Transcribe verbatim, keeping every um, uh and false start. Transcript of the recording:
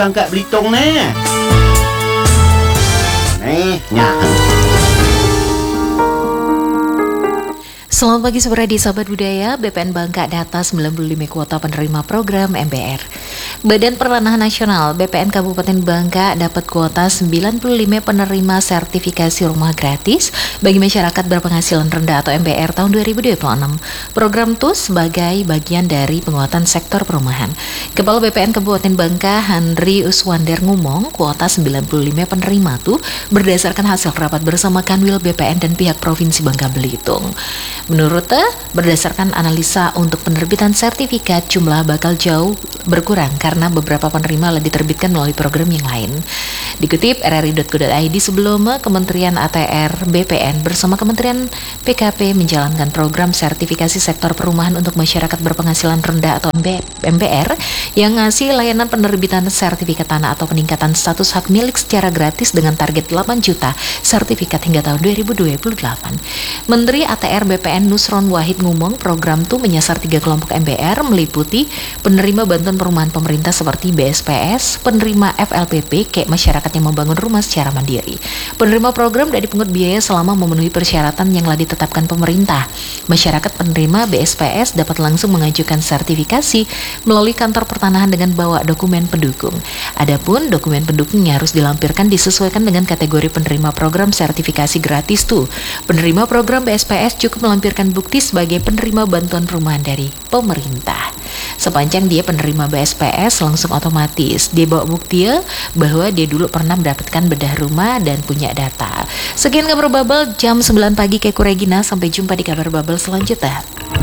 Bangka Belitung nih. Nih, nyak. Selamat pagi Subradi Sahabat Budaya. B P N Bangka data sembilan puluh lima kuota penerima program M B R. Badan Pertanahan Nasional B P N Kabupaten Bangka dapat kuota sembilan puluh lima penerima sertifikasi rumah gratis bagi masyarakat berpenghasilan rendah atau M B R tahun dua ribu dua puluh enam. Program itu sebagai bagian dari penguatan sektor perumahan. Kepala B P N Kabupaten Bangka Henry Uswander ngomong kuota sembilan puluh lima penerima itu berdasarkan hasil rapat bersama Kanwil B P N dan pihak Provinsi Bangka Belitung. Menurutnya, berdasarkan analisa untuk penerbitan sertifikat jumlah bakal jauh berkurang karena beberapa penerima lebih diterbitkan melalui program yang lain. Dikutip r r i dot co dot i d sebelumnya, Kementerian A T R B P N bersama Kementerian P K P menjalankan program sertifikasi sektor perumahan untuk masyarakat berpenghasilan rendah atau M B R yang ngasih layanan penerbitan sertifikat tanah atau peningkatan status hak milik secara gratis dengan target delapan juta sertifikat hingga tahun dua ribu dua puluh delapan. Menteri A T R B P N Nusron Wahid ngomong program itu menyasar tiga kelompok M B R meliputi penerima bantuan perumahan pemerintah seperti B S P S, penerima F L P P kayak masyarakat yang membangun rumah secara mandiri. Penerima program tidak dipungut biaya selama memenuhi persyaratan yang telah ditetapkan pemerintah. Masyarakat penerima B S P S dapat langsung mengajukan sertifikasi melalui kantor pertanahan dengan bawa dokumen pendukung. Adapun dokumen pendukungnya harus dilampirkan disesuaikan dengan kategori penerima program sertifikasi gratis tuh. Penerima program B S P S cukup melampirkan bukti sebagai penerima bantuan perumahan dari pemerintah. Sepanjang dia penerima B S P S langsung otomatis dia bawa bukti ya bahwa dia dulu pernah mendapatkan bedah rumah dan punya data. Sekian kabar Bubble jam sembilan pagi Keku Regina, sampai jumpa di kabar Bubble selanjutnya.